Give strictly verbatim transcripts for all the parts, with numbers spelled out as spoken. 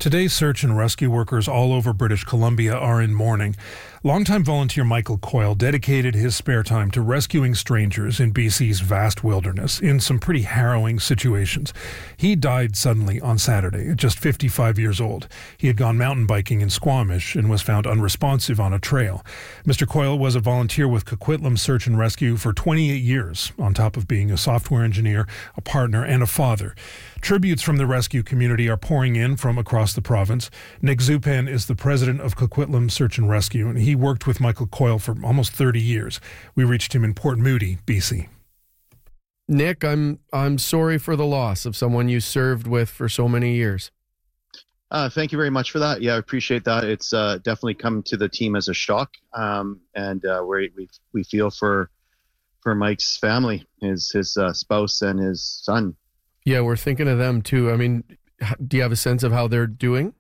Today, search and rescue workers all over British Columbia are in mourning. Longtime volunteer Michael Coyle dedicated his spare time to rescuing strangers in B C's vast wilderness in some pretty harrowing situations. He died suddenly on Saturday at just fifty-five years old. He had gone mountain biking in Squamish and was found unresponsive on a trail. Mister Coyle was a volunteer with Coquitlam Search and Rescue for twenty-eight years, on top of being a software engineer, a partner, and a father. Tributes from the rescue community are pouring in from across the province. Nick Zupan is the president of Coquitlam Search and Rescue, and he worked with Michael Coyle for almost thirty years. We reached him in Port Moody, B C. Nick, I'm I'm sorry for the loss of someone you served with for so many years. Uh, thank you very much for that. Yeah, I appreciate that. It's uh, definitely come to the team as a shock, um, and uh, we we we feel for for Mike's family, his his uh, spouse and his son. Yeah, we're thinking of them too. I mean, do you have a sense of how they're doing?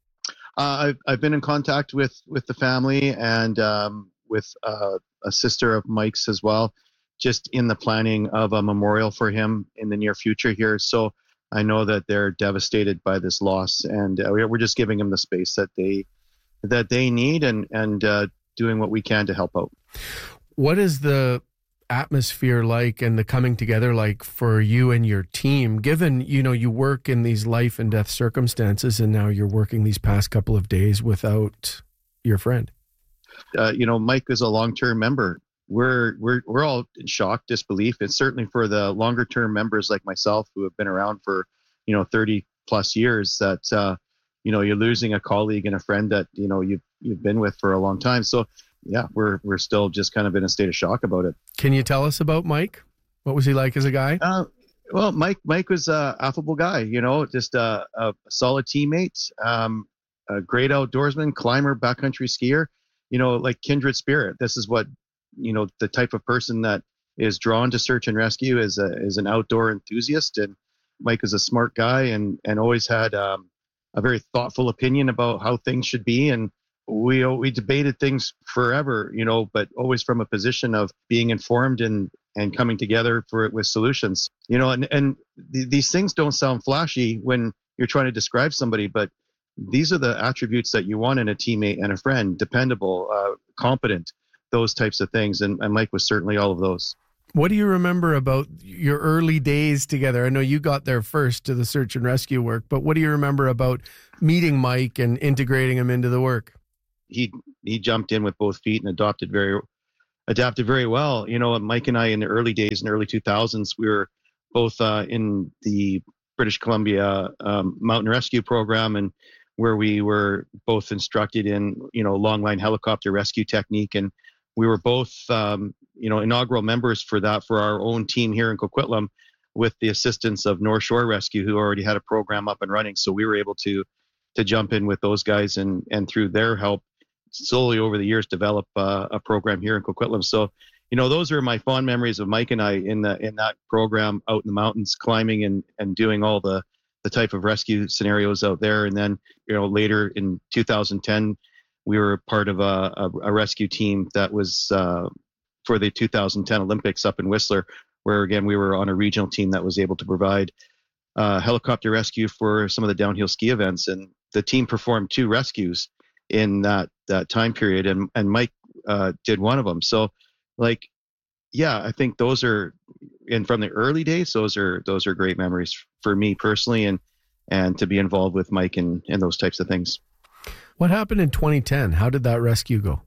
Uh, I've I've been in contact with, with the family and um, with uh, a sister of Mike's as well, just in the planning of a memorial for him in the near future here. So I know that they're devastated by this loss, and uh, we're just giving them the space that they that they need, and and uh, doing what we can to help out. What is the atmosphere like and the coming together like for you and your team, given, you know, you work in these life and death circumstances and now you're working these past couple of days without your friend? Uh, you know, Mike is a long-term member. We're we're we're all in shock, disbelief. It's certainly for the longer-term members like myself who have been around for, you know, thirty plus years that, uh, you know, you're losing a colleague and a friend that, you know, you've, you've been with for a long time. So yeah, we're we're still just kind of in a state of shock about it. Can you tell us about Mike? What was he like as a guy? Uh, well, Mike Mike was a affable guy, you know, just a, a solid teammate, um, a great outdoorsman, climber, backcountry skier, you know, like kindred spirit. This is what, you know, the type of person that is drawn to search and rescue is a, is an outdoor enthusiast. And Mike is a smart guy and and always had um, a very thoughtful opinion about how things should be. And we we debated things forever, you know, but always from a position of being informed and, and coming together for with solutions, you know, and, and th- these things don't sound flashy when you're trying to describe somebody, but these are the attributes that you want in a teammate and a friend: dependable, uh, competent, those types of things. And, and Mike was certainly all of those. What do you remember about your early days together? I know you got there first to the search and rescue work, but what do you remember about meeting Mike and integrating him into the work? He he jumped in with both feet and adopted very adapted very well. You know, Mike and I in the early days, in the early two thousands, we were both uh, in the British Columbia um, mountain rescue program, and where we were both instructed in, you know, long line helicopter rescue technique, and we were both um, you know inaugural members for that for our own team here in Coquitlam, with the assistance of North Shore Rescue, who already had a program up and running. So we were able to to jump in with those guys, and and through their help, slowly over the years develop uh, a program here in Coquitlam. So, you know, those are my fond memories of Mike and I in the in that program out in the mountains, climbing and and doing all the the type of rescue scenarios out there. And then, you know, later in two thousand ten, we were part of a, a, a rescue team that was uh, for the two thousand ten Olympics up in Whistler, where again we were on a regional team that was able to provide uh, helicopter rescue for some of the downhill ski events. And the team performed two rescues in that that time period, and and Mike uh, did one of them. So, like, yeah, I think those are, and from the early days, those are those are great memories for me personally, and and to be involved with Mike and and those types of things. What happened in twenty ten? How did that rescue go?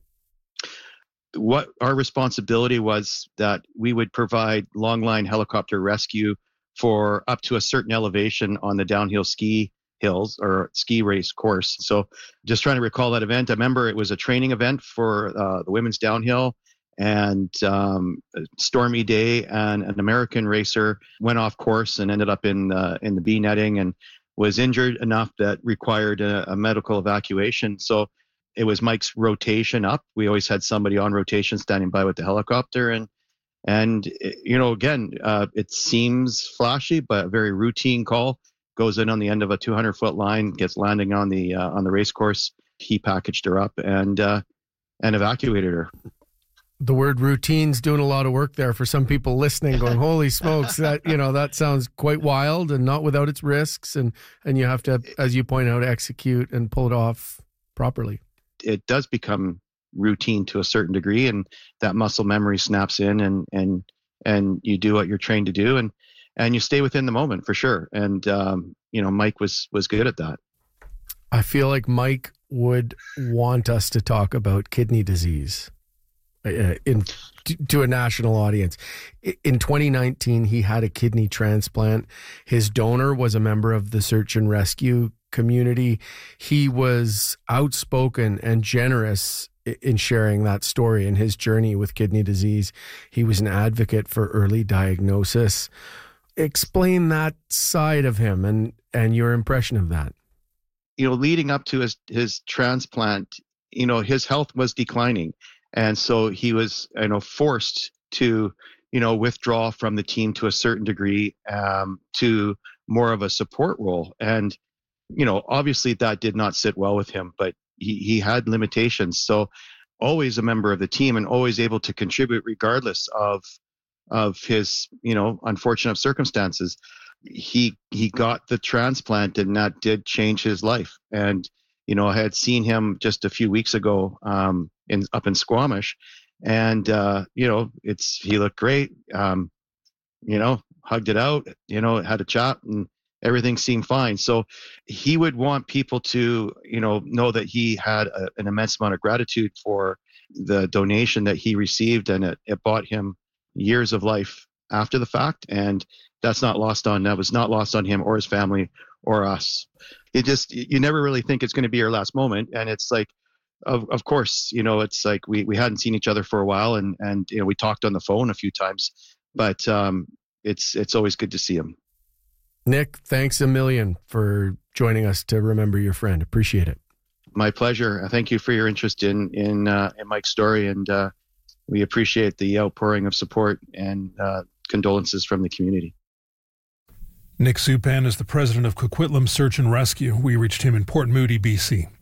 What our responsibility was that we would provide long line helicopter rescue for up to a certain elevation on the downhill ski hills or ski race course. So just trying to recall that event. I remember it was a training event for uh, the women's downhill, and um, a stormy day, and an American racer went off course and ended up in uh, in the bee netting and was injured enough that required a, a medical evacuation. So it was Mike's rotation up. We always had somebody on rotation standing by with the helicopter, and and you know, again, uh, it seems flashy, but a very routine call. Goes in on the end of a two hundred foot line, gets landing on the uh, on the race course. He packaged her up and uh, and evacuated her. The word routine's doing a lot of work there for some people listening, going, holy smokes, that, you know, that sounds quite wild and not without its risks. And, and you have to, as you point out, execute and pull it off properly. It does become routine to a certain degree, and that muscle memory snaps in, and, and, and you do what you're trained to do, and, and you stay within the moment for sure. And, um, you know, Mike was, was good at that. I feel like Mike would want us to talk about kidney disease. Uh, in to a national audience. In twenty nineteen, he had a kidney transplant. His donor was a member of the search and rescue community. He was outspoken and generous in sharing that story and his journey with kidney disease. He was an advocate for early diagnosis. Explain that side of him and, and your impression of that. You know, leading up to his, his transplant, you know, his health was declining. And so he was, you know, forced to, you know, withdraw from the team to a certain degree, um, to more of a support role. And, you know, obviously that did not sit well with him, but he, he had limitations. So always a member of the team and always able to contribute regardless of, of his, you know, unfortunate circumstances. He, he got the transplant, and that did change his life. And, you know, I had seen him just a few weeks ago, um, in up in Squamish, and uh, you know, it's he looked great. Um, you know, hugged it out. You know, had a chat, and everything seemed fine. So he would want people to, you know, know that he had a, an immense amount of gratitude for the donation that he received, and it, it bought him years of life after the fact. And that's not lost on. That was not lost on him or his family or us. It just, you never really think it's going to be your last moment, and it's like. Of of course, you know, it's like we, we hadn't seen each other for a while, and, and you know, we talked on the phone a few times, but um, it's it's always good to see him. Nick, thanks a million for joining us to remember your friend. Appreciate it. My pleasure. Thank you for your interest in in, uh, in Mike's story, and uh, we appreciate the outpouring of support and uh, condolences from the community. Nick Supan is the president of Coquitlam Search and Rescue. We reached him in Port Moody, B C.